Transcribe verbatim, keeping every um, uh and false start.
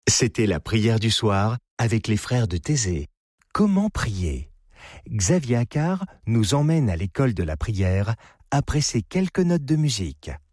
C'était la prière du soir avec les frères de Thésée. Comment prier? Xavier Accard nous emmène à l'école de la prière après ces quelques notes de musique.